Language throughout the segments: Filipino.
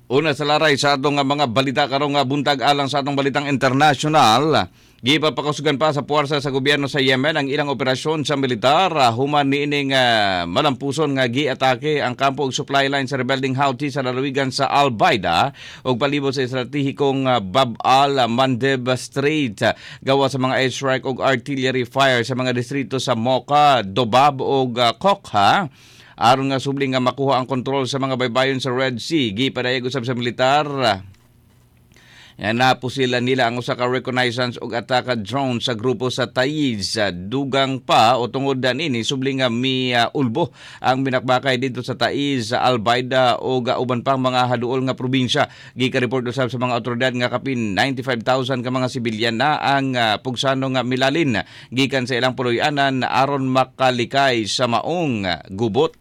Una sa laray sa atong mga balita karong nga buntag alang sa atong balitang international. Gipapakasugan pa sa puwersa sa gobyerno sa Yemen ang ilang operasyon sa militar human niining malampuson nga giatake ang kampo ug supply line sa rebelding Houthi sa lalawigan sa Al-Baida ug palibot sa estratehikong Bab al-Mandeb Strait gawa sa mga airstrike ug artillery fire sa mga distrito sa Mocha, Dobab ug Kokha. Aron nga subling nga makuha ang kontrol sa mga baybayon sa Red Sea, gipadayag usab sa militar. Yan na po sila nila ang usa ka reconnaissance ug ataka drone sa grupo sa Taiz. Dugang pa o tungod ini subling nga ulbo ang binakbakay dito sa Taiz, Al-Baida o uban pang mga haduol nga probinsya. Gika-report usab sa mga otoridad nga kapin 95,000 ka mga sibilyan na ang pugsano nga milalin gikan sa ilang puloy-anan aron makalikay sa maong gubot.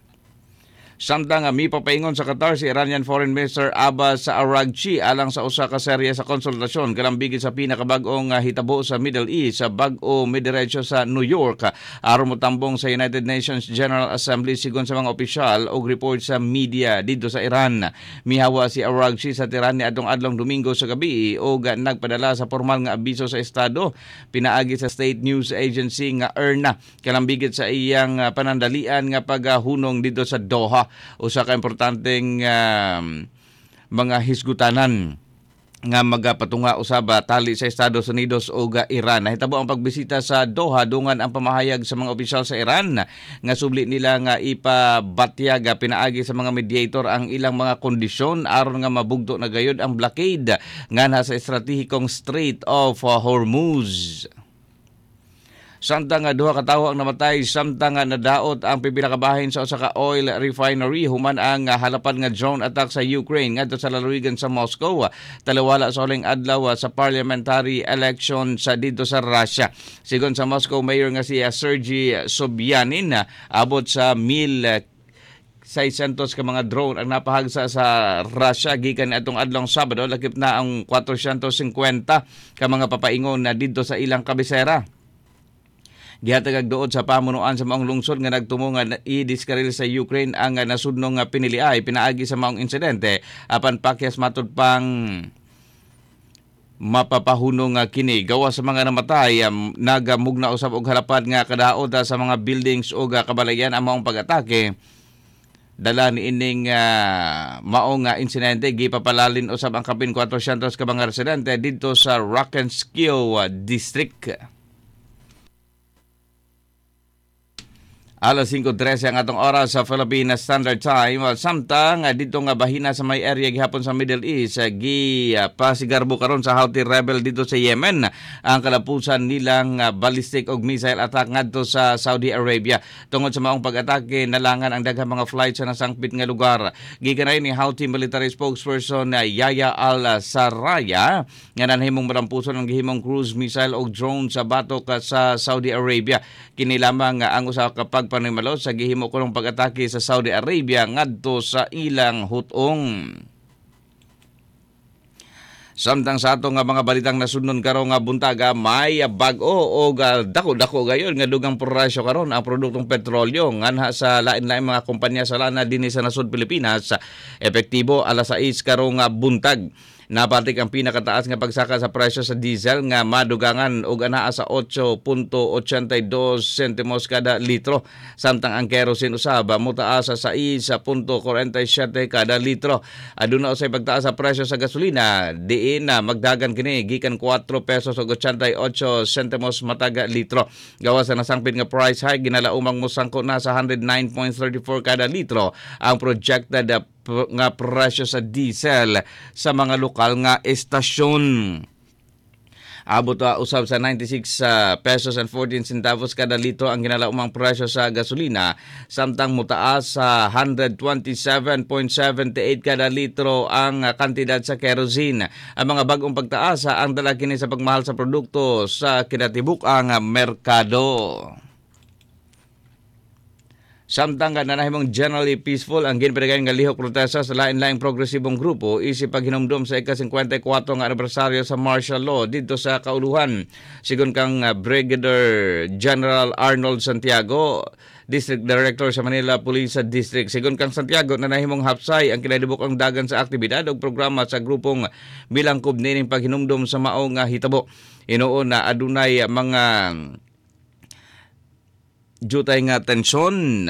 Samtang mipapaingon sa Qatar si Iranian Foreign Minister Abbas Araghchi alang sa usa ka serye sa konsultasyon kalambigit sa pinakabag-ong hitabo sa Middle East sa bag-o midiretso sa New York aron motambong sa United Nations General Assembly sigon sa mga opisyal og report sa media dito sa Iran. Mihawa si Araghchi sa Tehran niadtong adlong Domingo sa gabi og nagpadala sa formal nga abiso sa estado pinaagi sa State News Agency nga IRNA kalambigit sa iyang panandalian nga paghunong dito sa Doha. Usa ka importanteng mga hisgutanan nga magapatunga usab tali sa Estados Unidos o Iran. Nahitabo ang pagbisita sa Doha dungan ang pamahayag sa mga opisyal sa Iran nga subli nila nga ipabatyag pinaagi sa mga mediator ang ilang mga kondisyon aron nga mabugto na gayud ang blockade nga nasa estratehikong Strait of Hormuz. Samtang duha ka tawo ang namatay samtang nadaot ang pipila ka bahin sa usa ka oil refinery human ang halapan nga drone attack sa Ukraine ngadto sa lalawigan sa Moscow talawala sa huling adlaw sa parliamentary election sa dito sa Russia. Sigon sa Moscow mayor nga si Sergey Sobyanin abot sa 1,600 ka mga drone ang napahagsa sa Russia gikan atong adlong Sabado lakip na ang 450 ka mga papaingon na dito sa ilang kabisera. Gihatag dood sa pamunuan sa maong lungsod nga nagtumo nga i-diskaril sa Ukraine ang nasudnong piniliay pinaagi sa maong insidente apan pakyas matud pang mapapahunong kini gawa sa mga namatay nagamugna usab og halapad nga kadaot sa mga buildings o kabalayan ang maong pag-atake. Dala ni ining maong insidente gipapalalin usab ang kapin 400 ka mga residente dito sa Rakenskio District. Alas 5:13 ang atong oras sa Philippine Standard Time. Samtang dito nga bahina sa may area gihapon sa Middle East, pasigarbo karon sa Houthi rebel dito sa Yemen ang kalapusan nilang ballistic og missile attack ngadto sa Saudi Arabia. Tungod sa maong pag-atake nalangan ang daghang mga flights sa nasangpit nga lugar. Gikanay ni Houthi military spokesperson Yahya al-Saraya nga nanhimong malampuson ang gihimong cruise missile og drone sa batok sa Saudi Arabia. Kini lamang ang usa ka panimalo sa gihimo kulong pag-atake sa Saudi Arabia ngadto sa ilang hutong. Samtang sa ato nga mga balitang nasudnon karon nga buntaga may bag-o o dako-dako gayon nga dugang porasyo karon ang produktong petrolyo nganha sa lain-lain mga kompanya sa lana dinhi sa nasud Pilipinas epektibo alas 6 karong buntag. Napatik ang pinakataas nga pagsaka sa presyo sa diesel nga madugangan og anaa sa 8.82 sentimos kada litro. Samtang ang kerosene usab motaas sa 6.47 kada litro. Aduna usay pagtaas sa presyo sa gasolina diin magdagan kini gikan 4 pesos ug 88 sentimos mataga litro. Gawas sa nasangpit nga price hike ginalaumang mosangko na sa 109.34 kada litro ang projected nga presyo sa diesel sa mga lokal nga estasyon. Abot usab sa 96 pesos and 14 centavos kada litro ang ginalaumang presyo sa gasolina samtang mutaas sa 127.78 kada litro ang kantidad sa kerosene. Ang mga bag-ong pagtaas ang dala kini sa pagmahal sa produkto sa kinatibuk-ang merkado. Samtang nga nanahimong generally peaceful ang ginpadagan nga lihok protesta sa lain-laing progresibong grupo isip paghinumdum sa ika-54 nga anibersaryo sa martial law dito sa Kauluhan. Sigon kang Brigadier General Arnold Santiago, District Director sa Manila Police District. Sigon kang Santiago, nanahimong hapsay ang kinadibok ang dagan sa aktibidad o programa sa grupong milangkob nining paghinumdum sa maong hitabo. Inoon na adunay mga jutay nga tensyon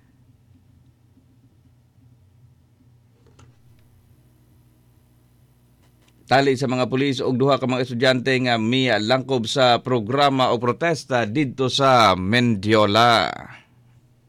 tali sa mga pulis og duha ka mga estudyante nga langkob sa programa o protesta didto sa Mendiola.